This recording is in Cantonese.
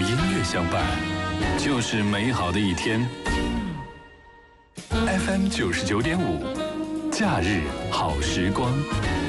音乐相伴，就是美好的一天。FM 99.5，假日好时光。